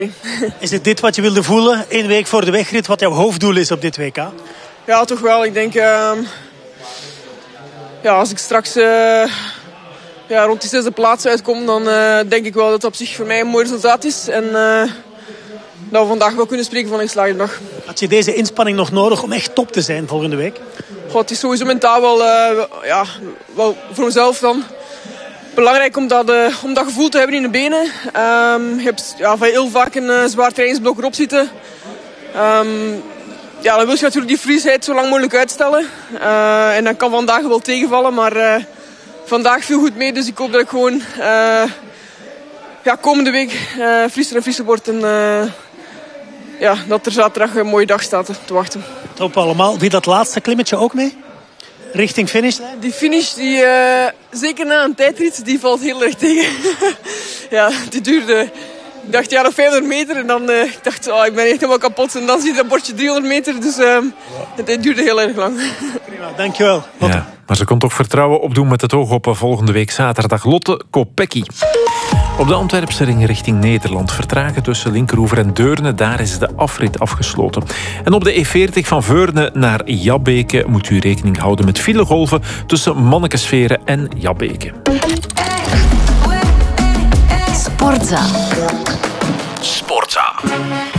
Is het dit wat je wilde voelen 1 week voor de wegrit, wat jouw hoofddoel is op dit WK? Ja, toch wel. Ik denk, als ik straks rond die 6e plaats uitkom, dan denk ik wel dat het op zich voor mij een mooi resultaat is. En dat we vandaag wel kunnen spreken van een geslaagde dag. Had je deze inspanning nog nodig om echt top te zijn volgende week? Het is sowieso mentaal wel voor mezelf dan belangrijk om dat gevoel te hebben in de benen. Je hebt heel vaak een zwaar trainingsblok erop zitten. Dan wil je natuurlijk die frisheid zo lang mogelijk uitstellen. En dat kan vandaag wel tegenvallen, maar vandaag viel goed mee. Dus ik hoop dat ik gewoon komende week frisser en frisser word. En dat er zaterdag een mooie dag staat te wachten. Top allemaal. Wie dat laatste klimmetje ook mee? Richting finish? Die finish, zeker na een tijdrit, die valt heel erg tegen. Die duurde... Ik dacht, nog 500 meter. En dan dacht ik, ik ben echt helemaal kapot. En dan zie je dat bordje 300 meter. Dus het duurde heel erg lang. Prima, dankjewel. Ja, maar ze kon toch vertrouwen opdoen met het oog op volgende week zaterdag. Lotte Kopecky. Op de Antwerpse ring richting Nederland vertragen tussen Linkeroever en Deurne. Daar is de afrit afgesloten. En op de E40 van Veurne naar Jabbeke moet u rekening houden met filegolven tussen Mannekesveren en Jabbeke. Sportza.